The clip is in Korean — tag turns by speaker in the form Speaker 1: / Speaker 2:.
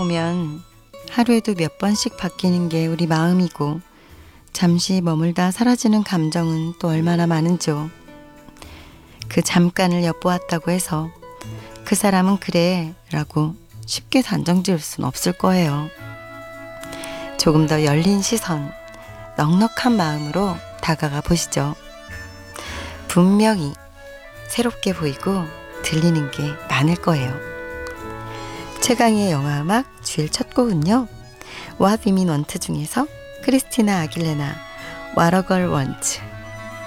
Speaker 1: 보면 하루에도 몇 번씩 바뀌는 게 우리 마음이고 잠시 머물다 사라지는 감정은 또 얼마나 많은지요. 그 잠깐을 엿보았다고 해서 그 사람은 그래 라고 쉽게 단정 지을 순 없을 거예요. 조금 더 열린 시선, 넉넉한 마음으로 다가가 보시죠. 분명히 새롭게 보이고 들리는 게 많을 거예요. 최강희의 영화음악 주일 첫 곡은요, What Women Want 중에서 크리스티나 아길레나 What a Girl Wants